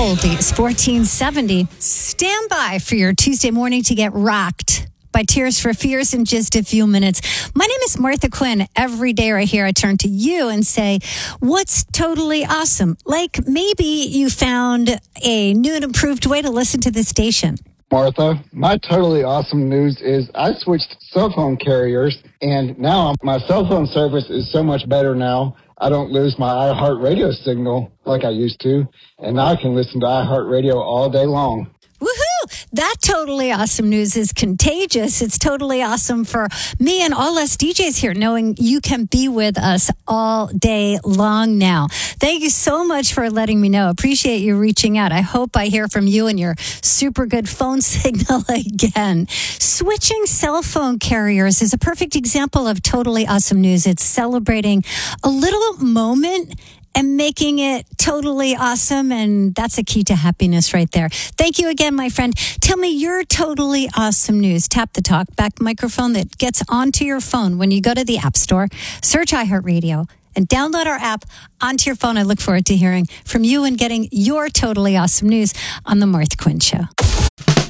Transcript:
Oldies 1470. Stand by for your Tuesday morning to get rocked by Tears for Fears in just a few minutes. My name is Martha Quinn. Every day right here, I turn to you and say, what's totally awesome? Like maybe you found a new and improved way to listen to the station. Martha, my totally awesome news is I switched cell phone carriers, and now my cell phone service is so much better now. I don't lose my iHeartRadio signal like I used to, and now I can listen to iHeartRadio all day long. Woohoo! That totally awesome news is contagious. It's totally awesome for me and all us DJs here, knowing you can be with us all day long now. Thank you so much for letting me know. Appreciate you reaching out. I hope I hear from you and your super good phone signal again. Switching cell phone carriers is a perfect example of totally awesome news. It's celebrating a little moment and making it totally awesome. And that's a key to happiness right there. Thank you again, my friend. Tell me your totally awesome news. Tap the talk back microphone that gets onto your phone when you go to the App Store, search iHeartRadio, and download our app onto your phone. I look forward to hearing from you and getting your totally awesome news on The Martha Quinn Show.